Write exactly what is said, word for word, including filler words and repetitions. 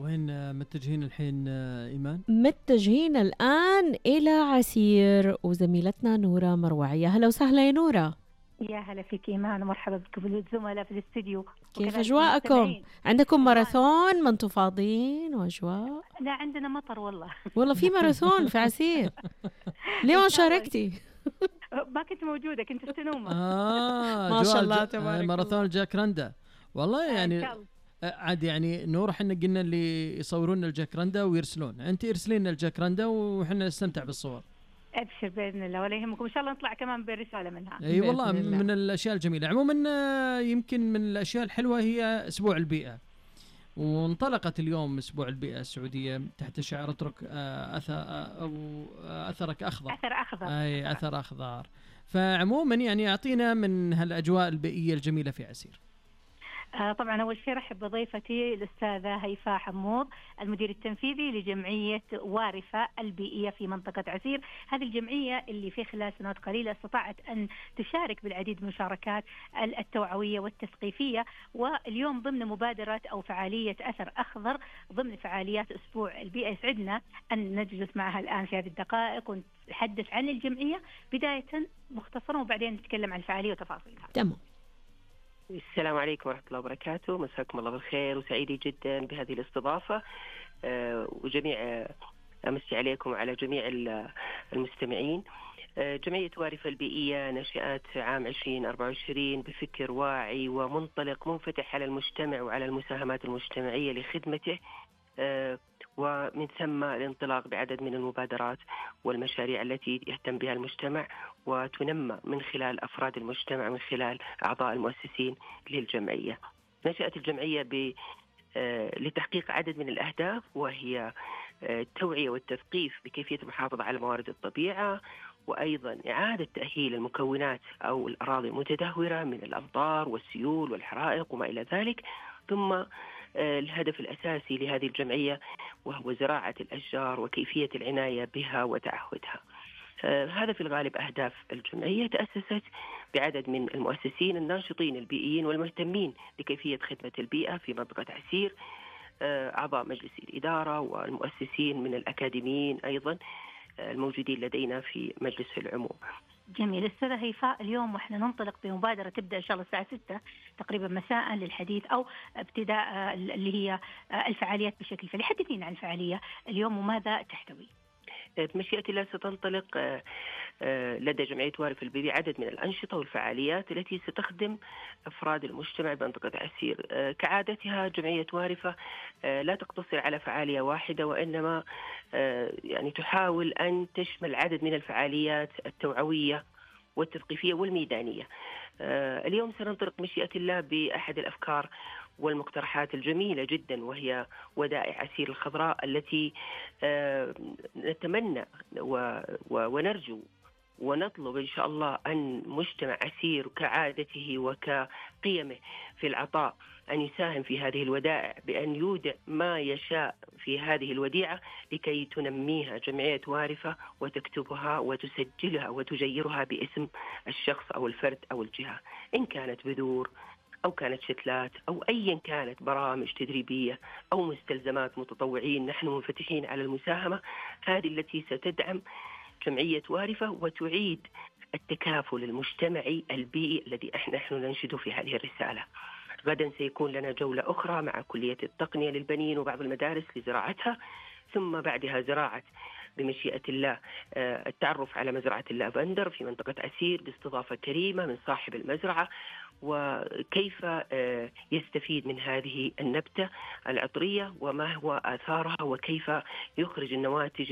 وين متجهين الحين إيمان؟ متجهين الآن إلى عسير، وزميلتنا نورة مروعية. هلا وسهلا يا نورة. يا هلا فيك إيمان، ومرحبا بكم بالزملاء في الاستديو. كيف أجواءكم؟ عندكم ماراثون ما انتم فاضيين وأجواء؟ لا عندنا مطر والله. والله في ماراثون في عسير. ليه ما شاركتي؟ ما كنت موجودة، كنت استنومة. آه ما شاء الله تبارك الله. ماراثون الجاكرندا والله يعني آه عاد يعني نور احنا قلنا اللي يصورون الجاكرندا ويرسلون، انت ارسلين لنا الجاكرندا وحنا نستمتع بالصور. ابشر باذن الله ولا يهمكم، ان شاء الله نطلع كمان برساله منها. اي والله من الاشياء الجميله. عموما يمكن من الاشياء الحلوه هي اسبوع البيئه، وانطلقت اليوم اسبوع البيئه السعوديه تحت شعار اترك اثر او اثرك اخضر. اثر اخضر اي اثر اخضر. فعموما يعني يعطينا من هالاجواء البيئيه الجميله في عسير. آه طبعا أول شيء رحب بضيفتي الأستاذة هيفاء حمود، المدير التنفيذي لجمعية وارفة البيئية في منطقة عسير. هذه الجمعية اللي في خلال سنوات قليلة استطاعت أن تشارك بالعديد من المشاركات التوعوية والتثقيفية، واليوم ضمن مبادرة أو فعالية أثر أخضر ضمن فعاليات أسبوع البيئة. يسعدنا أن نجلس معها الآن في هذه الدقائق ونتحدث عن الجمعية بداية مختصرا وبعدين نتكلم عن الفعالية وتفاصيلها. تمام. السلام عليكم ورحمة الله وبركاته، مساكم الله بالخير وسعيدة جدا بهذه الاستضافة. أه وجميع أه أمسي عليكم وعلى جميع المستمعين. أه جمعية وارفة البيئية نشأت عام عشرين أربعة وعشرين بفكر واعي ومنطلق منفتح على المجتمع وعلى المساهمات المجتمعية لخدمته، أه ومن ثم الانطلاق بعدد من المبادرات والمشاريع التي يهتم بها المجتمع وتنمى من خلال أفراد المجتمع من خلال أعضاء المؤسسين للجمعية. نشأت الجمعية ب لتحقيق عدد من الأهداف، وهي التوعية والتثقيف بكيفية المحافظة على موارد الطبيعة، وأيضا إعادة تأهيل المكونات أو الأراضي المتدهورة من الأمطار والسيول والحرائق وما إلى ذلك. ثم الهدف الأساسي لهذه الجمعية وهو زراعة الأشجار وكيفية العناية بها وتعهدها. هذا في الغالب أهداف الجمعية. تأسست بعدد من المؤسسين الناشطين البيئيين والمهتمين بكيفية خدمة البيئة في منطقة عسير، أعضاء مجلس الإدارة والمؤسسين من الأكاديميين أيضا الموجودين لدينا في مجلس العموم. جميل. أستاذة هيفاء، اليوم وإحنا ننطلق بمبادرة تبدأ إن شاء الله الساعة ستة تقريبا مساء للحديث أو ابتداء اللي هي الفعاليات بشكل فعلي. حدثينا عن الفعالية اليوم وماذا تحتوي. بمشيئة الله ستنطلق لدى جمعية وارفة البيئية عدد من الأنشطة والفعاليات التي ستخدم أفراد المجتمع بمنطقة عسير. كعادتها جمعية وارفة لا تقتصر على فعالية واحدة، وإنما يعني تحاول أن تشمل عدد من الفعاليات التوعوية والتثقيفية والميدانية. اليوم سننطلق مشيئة الله بأحد الأفكار والمقترحات الجميلة جدا، وهي ودائع عسير الخضراء التي نتمنى ونرجو ونطلب إن شاء الله أن مجتمع عسير كعادته وكقيمه في العطاء أن يساهم في هذه الودائع بأن يودع ما يشاء في هذه الوديعة لكي تنميها جمعية وارفة وتكتبها وتسجلها وتجيرها باسم الشخص أو الفرد أو الجهة، إن كانت بذور أو كانت شتلات أو أيا كانت برامج تدريبية أو مستلزمات متطوعين. نحن منفتحين على المساهمة هذه التي ستدعم جمعية وارفة وتعيد التكافل المجتمعي البيئي الذي احنا نحن ننشده في هذه الرسالة. غدا سيكون لنا جولة أخرى مع كلية التقنية للبنين وبعض المدارس لزراعتها، ثم بعدها زراعة بمشيئة الله التعرف على مزرعة اللافندر في منطقة عسير باستضافة كريمة من صاحب المزرعة، وكيف يستفيد من هذه النبتة العطرية وما هو آثارها وكيف يخرج النواتج